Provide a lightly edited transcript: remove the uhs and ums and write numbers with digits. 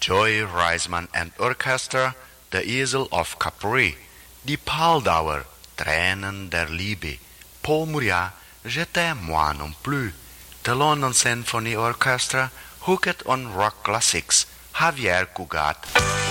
Joy Reisman and Orchestra, Der Esel of Capri, Die Paldauer, Tränen der Liebe, Paul Muriat, Je t'aime moi non plus, the London Symphony Orchestra, hooked on rock classics, Javier Cugat.